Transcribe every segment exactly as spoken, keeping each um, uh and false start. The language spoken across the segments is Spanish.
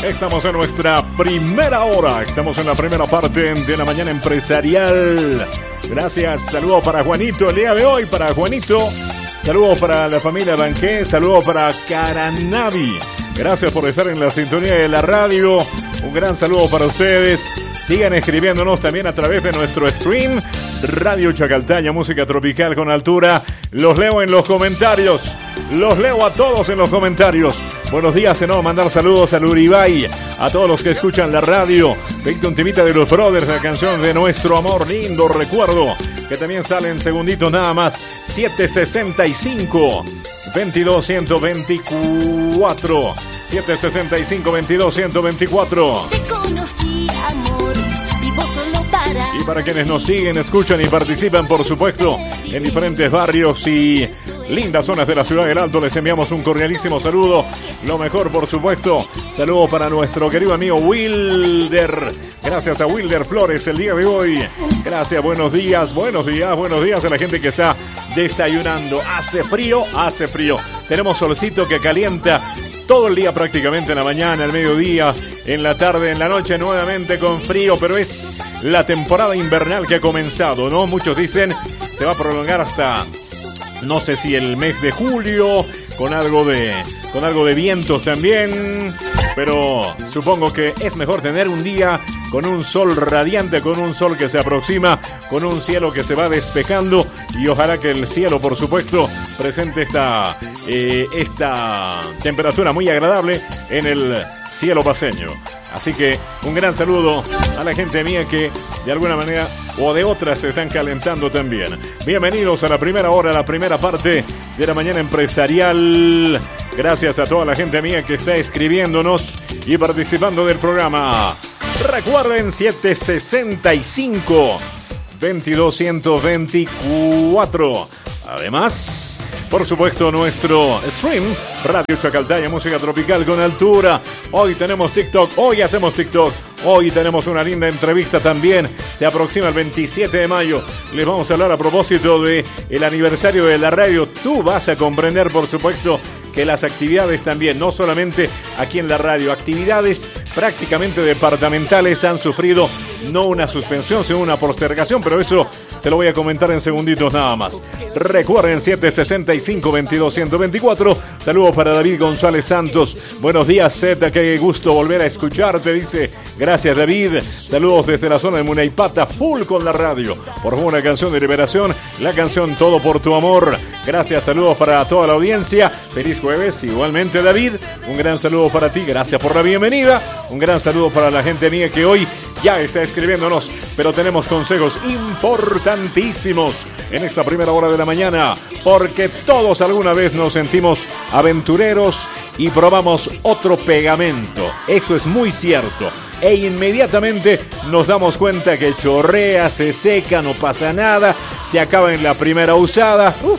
Estamos en nuestra primera hora. Estamos en la primera parte de la mañana empresarial. Gracias. Saludos para Juanito el día de hoy. Para Juanito. Saludos para la familia Banqué. Saludos para Caranavi. Gracias por estar en la sintonía de la radio. Un gran saludo para ustedes. Sigan escribiéndonos también a través de nuestro stream. Radio Chacaltaya, música tropical con altura. Los leo en los comentarios. Los leo a todos en los comentarios. Buenos días, en no mandar saludos al Uribay, a todos los que escuchan la radio. Víctor un temita de los Brothers, la canción de Nuestro Amor, lindo recuerdo, que también sale en segunditos nada más. siete sesenta y cinco, veintidós, ciento veinticuatro. siete sesenta y cinco, veintidós, ciento veinticuatro. Te conocí, amor, vivo solo para... Y para quienes nos siguen, escuchan y participan, por supuesto, en diferentes barrios y lindas zonas de la ciudad del Alto, les enviamos un cordialísimo saludo. Lo mejor, por supuesto, saludos para nuestro querido amigo Wilder. Gracias a Wilder Flores el día de hoy. Gracias, buenos días, buenos días, buenos días a la gente que está desayunando. Hace frío, hace frío. Tenemos solcito que calienta todo el día prácticamente, en la mañana, al mediodía, en la tarde, en la noche, nuevamente con frío, pero es la temporada invernal que ha comenzado, ¿no? Muchos dicen se va a prolongar hasta, no sé si el mes de julio, con algo de, con algo de vientos también, pero supongo que es mejor tener un día con un sol radiante, con un sol que se aproxima, con un cielo que se va despejando, y ojalá que el cielo, por supuesto, presente esta, eh, esta temperatura muy agradable en el cielo paceño. Así que un gran saludo a la gente mía que de alguna manera o de otra se están calentando también. Bienvenidos a la primera hora, a la primera parte de la mañana empresarial. Gracias a toda la gente mía que está escribiéndonos y participando del programa. Recuerden, siete sesenta y cinco, veintidós, ciento veinticuatro. Además, por supuesto, nuestro stream, Radio Chacaltaya, música tropical con altura. Hoy tenemos TikTok, hoy hacemos TikTok. Hoy tenemos una linda entrevista también. Se aproxima el veintisiete de mayo. Les vamos a hablar a propósito de el aniversario de la radio. Tú vas a comprender, por supuesto, que las actividades también, no solamente aquí en la radio, actividades prácticamente departamentales han sufrido no una suspensión, sino una postergación, pero eso se lo voy a comentar en segunditos nada más. Recuerden, siete sesenta y cinco, veintidós, ciento veinticuatro. Saludos para David González Santos. Buenos días, Zeta, qué gusto volver a escucharte, dice. Gracias, David. Saludos desde la zona de Munaipata, full con la radio. Por favor, una canción de liberación, la canción Todo por tu amor. Gracias, saludos para toda la audiencia. Feliz jueves, igualmente, David. Un gran saludo para ti, gracias por la bienvenida. Un gran saludo para la gente mía que hoy ya está escribiéndonos, pero tenemos consejos importantísimos en esta primera hora de la mañana, porque todos alguna vez nos sentimos aventureros y probamos otro pegamento. Eso es muy cierto. E inmediatamente nos damos cuenta que chorrea, se seca, no pasa nada, se acaba en la primera usada. Uf,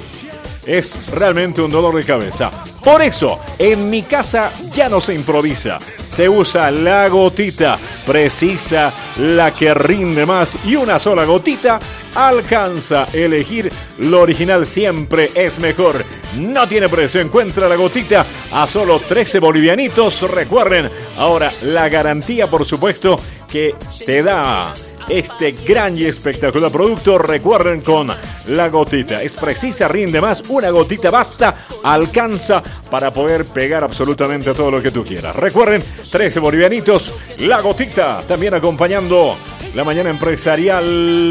es realmente un dolor de cabeza. Por eso, en mi casa ya no se improvisa. Se usa la gotita precisa, la que rinde más, y una sola gotita alcanza. Elegir lo original siempre es mejor. No tiene precio. Encuentra la gotita a solo trece bolivianitos. Recuerden, ahora la garantía, por supuesto, que te da este gran y espectacular producto. Recuerden, con la gotita es precisa, rinde más, una gotita basta, alcanza para poder pegar absolutamente todo lo que tú quieras. Recuerden, trece bolivianitos, la gotita, también acompañando la mañana empresarial.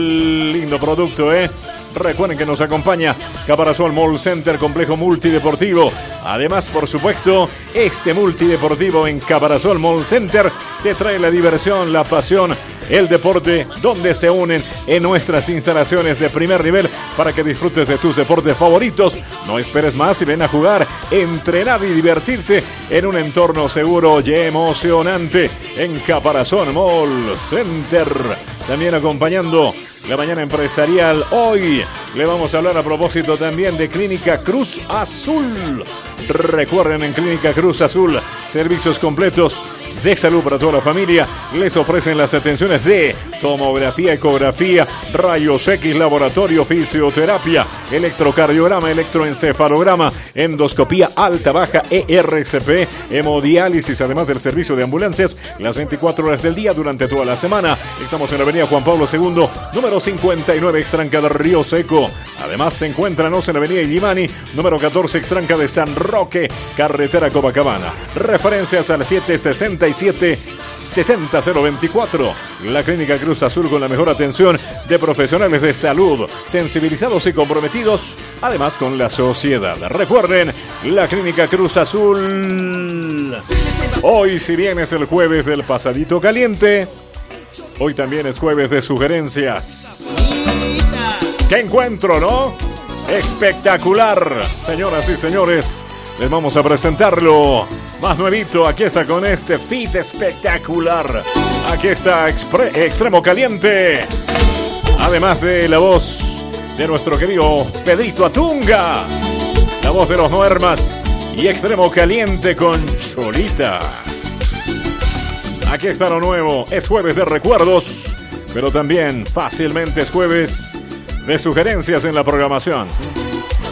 Lindo producto, ¿eh? Recuerden que nos acompaña Caparazón Mall Center, complejo multideportivo. Además, por supuesto, este multideportivo en Caparazón Mall Center te trae la diversión, la pasión, el deporte, donde se unen en nuestras instalaciones de primer nivel para que disfrutes de tus deportes favoritos. No esperes más y ven a jugar, entrenar y divertirte en un entorno seguro y emocionante en Caparazón Mall Center. También acompañando la mañana empresarial, hoy le vamos a hablar a propósito también de Clínica Cruz Azul. Recuerden, en Clínica Cruz Azul, servicios completos de salud para toda la familia. Les ofrecen las atenciones de tomografía, ecografía, rayos X, laboratorio, fisioterapia, electrocardiograma, electroencefalograma, endoscopía alta, baja, E R C P, hemodiálisis, además del servicio de ambulancias las veinticuatro horas del día durante toda la semana. Estamos en la avenida Juan Pablo segundo, número cincuenta y nueve, Extranca de Río Seco. Además se encuéntranos en la avenida Illimani, número catorce, Extranca de San Roque, carretera Copacabana. Referencias al siete sesenta y siete, sesenta cero veinticuatro. La Clínica Cruz Azul, con la mejor atención de profesionales de salud, sensibilizados y comprometidos, además con la sociedad. Recuerden, la Clínica Cruz Azul. Hoy, si bien es el jueves del pasadito caliente, hoy también es jueves de sugerencias. ¡Qué encuentro!, ¿no? Espectacular. Señoras y señores, les vamos a presentarlo más nuevito. Aquí está con este fit espectacular. Aquí está Expre- Extremo Caliente. Además de la voz de nuestro querido Pedrito Atunga, la voz de los Noermas y Extremo Caliente con Cholita. Aquí está lo nuevo. Es jueves de recuerdos, pero también fácilmente es jueves de sugerencias en la programación.